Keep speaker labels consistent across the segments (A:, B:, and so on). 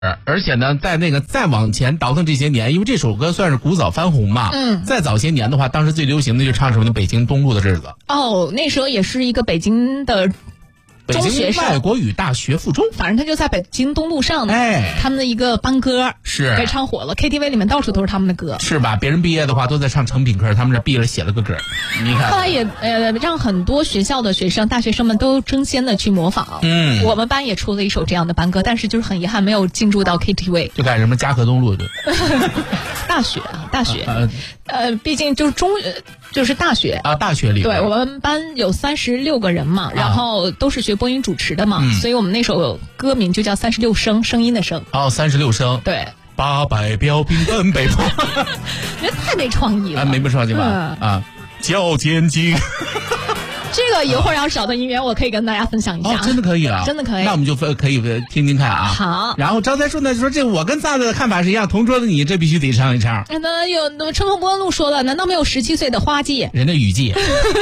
A: 而且呢，在那个再往前倒腾这些年，因为这首歌算是古早翻红嘛。再早些年的话，当时最流行的就唱什么北京东路的日子。
B: 哦，那时候也是一个北京的中学生，
A: 外国语大学附中，
B: 反正他就在北京东路上的，他们的一个班歌
A: 是
B: 给唱火了 ，KTV 里面到处都是他们的歌，
A: 是吧？别人毕业的话都在唱成品歌，他们这毕业了写了个歌，你看。
B: 后来也让很多学校的学生、大学生们都争先的去模仿。我们班也出了一首这样的班歌，但是就是很遗憾没有进入到 KTV。
A: 就改什么嘉禾东路的。
B: 大学，毕竟就是大学
A: 啊，大学里。
B: 对，我们班有36个人嘛，然后都是学播音主持的嘛，所以我们那首歌名就叫36声，声音的声。
A: 哦，36声。
B: 对。
A: 800标兵奔北方。
B: 人太没创意了。
A: 没创意吧？叫尖精。
B: 这个一会儿要找到音源，我可以跟大家分享一下。
A: 真的可以啊，
B: 真的可以。
A: 那我们就可以听听看啊。
B: 好。
A: 然后张才说呢，就说这我跟萨子的看法是一样，同桌的你这必须得唱一唱。
B: 那有春风波路说了，难道没有17岁的花季？
A: 人的雨季。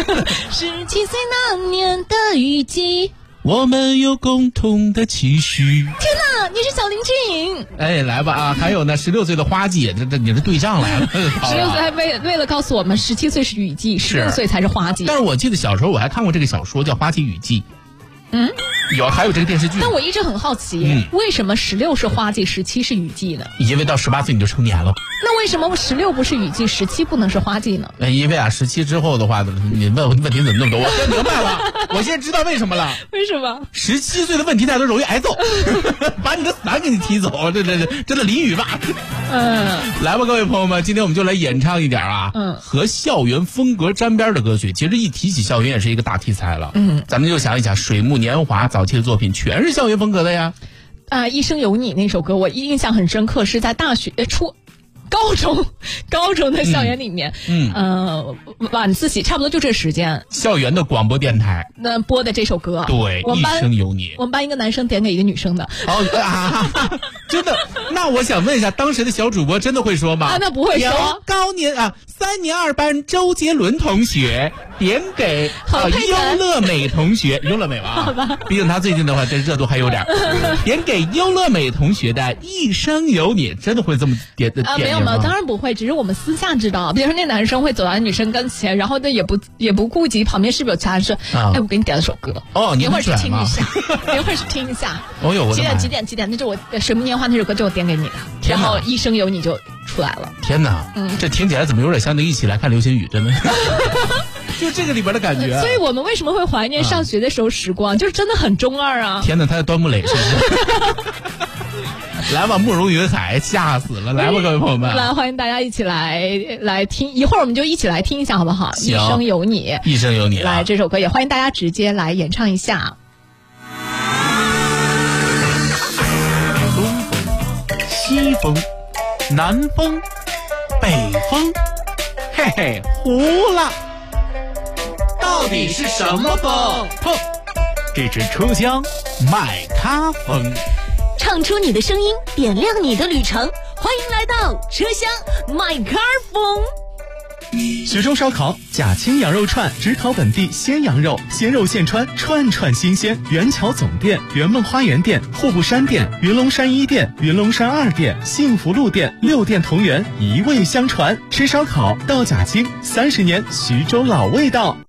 B: 17岁那年的雨季。
A: 我们有共同的期许。
B: 天哪，你是小林志颖。
A: 来吧啊！还有呢，16岁的花季，这你是对仗来了。
B: 16岁还为了告诉我们17岁是雨季，16岁才是花季。
A: 但是我记得小时候我还看过这个小说叫《花季雨季》。还有这个电视剧。
B: 但我一直很好奇，为什么16是花季，17是雨季呢？
A: 因为到18岁你就成年了。
B: 那为什么16不是雨季，17不能是花季呢？
A: 因为17之后的话，你问问题怎么那么多？我现在明白了，我现在知道为什么了。
B: 为什么
A: ？17岁的问题太多，容易挨揍，把你的伞给你踢走，这真的淋雨吧。来吧，各位朋友们，今天我们就来演唱一点和校园风格沾边的歌曲。其实一提起校园也是一个大题材了。咱们就想一想，水木年华早期的作品全是校园风格的呀。
B: 一生有你那首歌我印象很深刻，是在大学高中的校园里面，晚自习差不多就这时间，
A: 校园的广播电台
B: 那播的这首歌。
A: 对，一生有你。
B: 我们班一个男生点给一个女生的。
A: 真的？那我想问一下，当时的小主播真的会说吗？
B: 那不会说。
A: 高年3年2班周杰伦同学点给优乐美同学，优乐美吧？好吧。毕竟他最近的话，这热度还有点。点给优乐美同学的一生有你，真的会这么点
B: 没有。当然不会，只是我们私下知道。比如说那男生会走到女生跟前，然后也不顾及旁边是不是有其他人说，我给你点了首歌。
A: 你
B: 一会儿去听一下，一会儿去听一下。几点？那就我《水木年华》那首歌就我点给你的，然后一生有你就出来了。
A: 天哪，这听起来怎么有点像那一起来看流星雨，真的。就这个里边的感觉。
B: 所以我们为什么会怀念上学的时候时光？就是真的很中二啊。
A: 天哪，他在端木磊是不是？来吧，慕容云海，吓死了！来吧，各位朋友们，
B: 来欢迎大家一起来听，一会儿我们就一起来听一下，好不好？一生有你，
A: 一生有你。
B: 来这首歌也欢迎大家直接来演唱一下。
A: 东风、西风、南风、北风，嘿嘿，糊了。到底是什么风？这是车厢麦咖风。
C: 唱出你的声音，点亮你的旅程。欢迎来到车厢麦咖风。
D: 徐州烧烤贾青羊肉串，只烤本地鲜羊肉，鲜肉现穿，串串新鲜。元桥总店、圆梦花园店、户部山店、云龙山1店、云龙山2店、幸福路店6店同源，一味相传。吃烧烤到贾青，30年徐州老味道。